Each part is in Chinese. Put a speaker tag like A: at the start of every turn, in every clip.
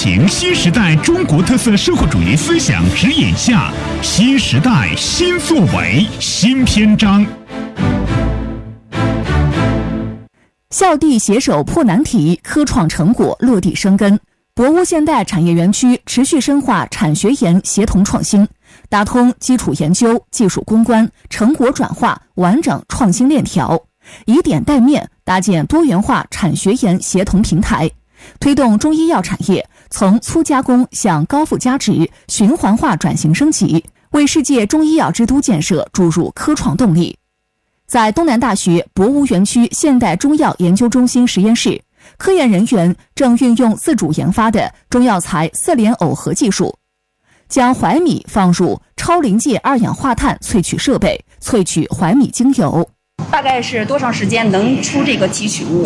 A: 情新时代中国特色社会主义思想指引下，新时代新作为新篇章。
B: 校地携手破难题，科创成果落地生根。博物现代产业园区持续深化产学研协同创新，打通基础研究、技术攻关、成果转化完整创新链条，以点带面搭建多元化产学研协同平台，推动中医药产业从粗加工向高附加值循环化转型升级，为世界中医药之都建设注入科创动力。在东南大学博物园区现代中药研究中心实验室，科研人员正运用自主研发的中药材4联耦合技术，将槐米放入超临界二氧化碳萃取设备，萃取槐米精油。
C: 大概是多长时间能出这个提取物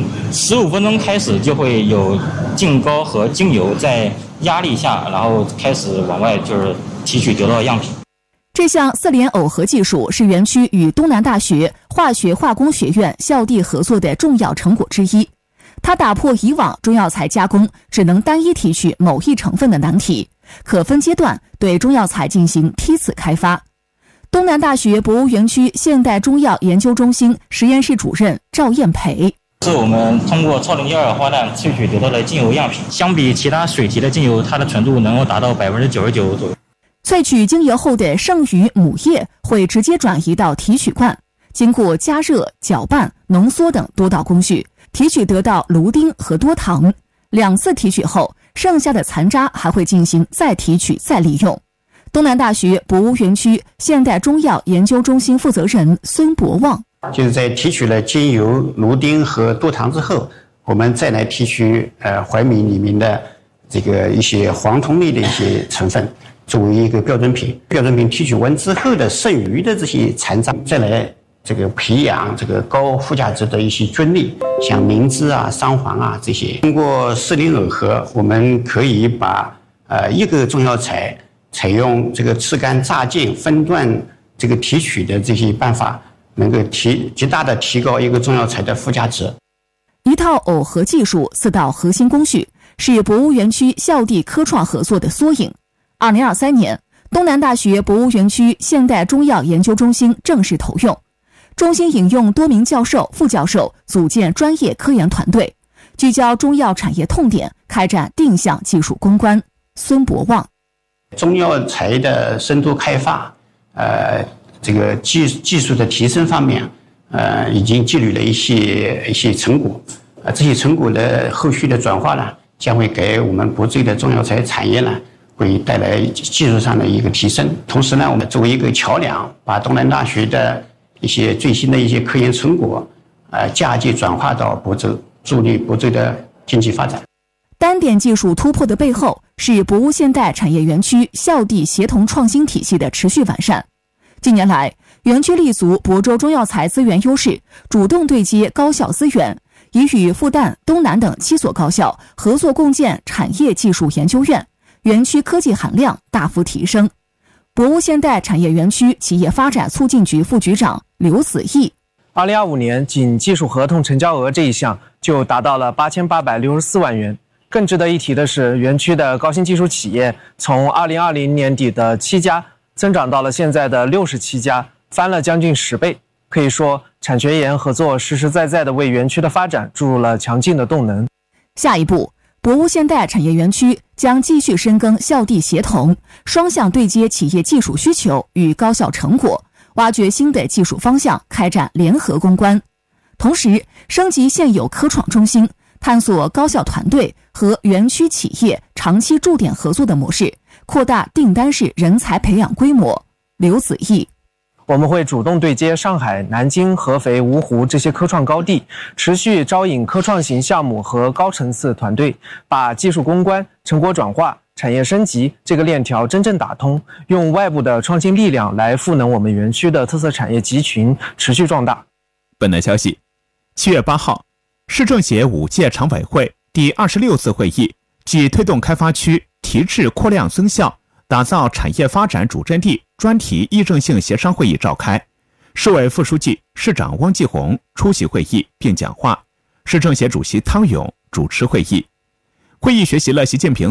D: ？15分钟开始就会有净膏和精油在压力下，然后开始往外就是提取得到样品。
B: 这项4联耦合技术是园区与东南大学化学化工学院校地合作的重要成果之一。它打破以往中药材加工只能单一提取某一成分的难题，可分阶段对中药材进行梯次开发。东南大学博物园区现代中药研究中心实验室主任赵艳培：
D: 是我们通过超临界二氧化碳萃取得到的精油样品，相比其他水提的精油，它的纯度能够达到99%左右。
B: 萃取精油后的剩余母液会直接转移到提取罐，经过加热、搅拌、浓缩等多道工序，提取得到芦丁和多糖。2次提取后，剩下的残渣还会进行再提取再利用。东南大学博物园区现代中药研究中心负责人孙博望：
E: 就是在提取了精油、芦丁和多糖之后，我们再来提取槐米里面的这个一些黄酮类的一些成分，作为一个标准品。标准品提取完之后的剩余的这些残渣，再来这个培养这个高附加值的一些菌类，像明脂啊、桑黄啊这些。通过4联耦合，我们可以把一个中药材采用这个吃干榨净分段这个提取的这些办法，能够极大的提高一个中药材的附加值。
B: 一套耦合技术4道核心工序是博物园区校地科创合作的缩影。2023年，东南大学博物园区现代中药研究中心正式投用。中心引用多名教授、副教授组建专业科研团队，聚焦中药产业痛点，开展定向技术攻关。孙博望：
E: 中药材的深度开发，这个技术的提升方面，已经积累了一些成果。这些成果的后续的转化呢，将会给我们国际的中药材产业呢，会带来技术上的一个提升。同时呢，我们作为一个桥梁，把东南大学的一些最新的一些科研成果，嫁接转化到亳州，助力亳州的经济发展。
B: 单点技术突破的背后，是博物现代产业园区校地协同创新体系的持续完善。近年来，园区立足亳州中药材资源优势，主动对接高校资源，已与复旦、东南等7所高校合作共建产业技术研究院，园区科技含量大幅提升。博物现代产业园区企业发展促进局副局长刘子毅
F: ：2025年仅技术合同成交额这一项就达到了8864万元。更值得一提的是，园区的高新技术企业从2020年底的7家增长到了现在的67家，翻了将近10倍。可以说，产学研合作实实在在地为园区的发展注入了强劲的动能。
B: 下一步，博物现代产业园区将继续深耕校地协同，双向对接企业技术需求与高校成果，挖掘新的技术方向，开展联合攻关。同时，升级现有科创中心，探索高校团队和园区企业长期驻点合作的模式，扩大订单式人才培养规模。刘子毅：
F: 我们会主动对接上海、南京、合肥、芜湖这些科创高地，持续招引科创型项目和高层次团队，把技术攻关、成果转化、产业升级这个链条真正打通，用外部的创新力量来赋能我们园区的特色产业集群持续壮大。
A: 本台消息，7月8号，市政协5届常委会第26次会议暨推动开发区提质扩量增效，打造产业发展主阵地专题议政性协商会议召开，市委副书记、市长汪继红出席会议并讲话，市政协主席汤勇主持会议。会议学习了习近平